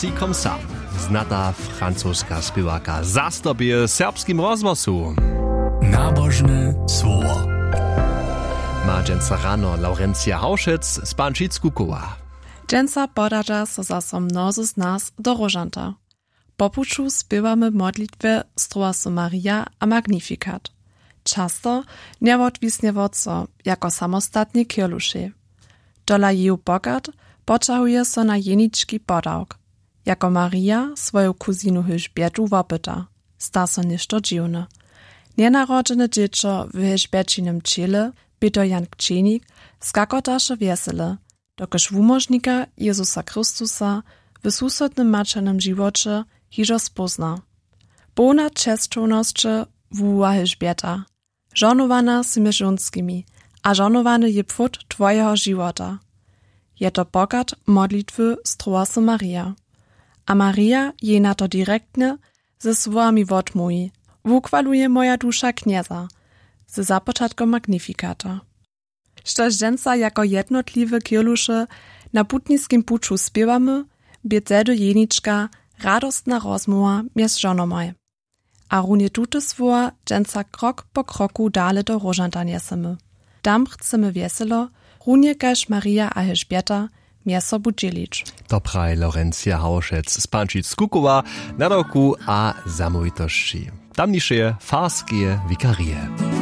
Kom sam, znata francuska spěwaka zastobie serbskim rozgłosu. Nabożne słowo. Ma dżęca rano Laurencja Hauschitz z Pančíc-Kukowa. Dżęca podaża so zaso mnozy z nas do rożanta. Popuczu spěwamy modlitwy Stroasu Maria a Magnificat. Často niewodwisnie wodco, jako samostatnie kieluszy. Dola jeju bogat poczahuje so na jeniczki podałk. Jako Maria swoją kuzinu Elżbietu wopyta. Sta so ništo dziwne. Nienarodzene dziecko w Elżbiecinym ciele, byto Jan Kczenik, skakotaše wesele, dokeż wumożnika Jezusa Chrystusa w susodnym maczanym živocie hižo spozna. Ponad czesčownosće wuwa Elżbieta. Żonowana z mężonskimi, a żonowany je pfut twojego života. Je to bogat modlitwy Stroasu Maria. A Maria je na to direktne ze słowami wodmówi. Wukwaluje moja dusza knieza, ze zapoczatkom Magnifikata. Štož dżęca jako jednotliwe kielusze na putniskim puczu spěwamy, bie zedo jeniczka radostna rozmowa mjez žonomaj. A runie tute słowa dżęca krok po kroku dale do rożanta niesemy. Tam chcemy weselo, runie kaž Maria a Elżbieta mjez sobu dzielić. Dobraj Laurencja Hauschitz z Pančíc-Kukowa na roku a zamówitości. Tamnisze farskie wikarie.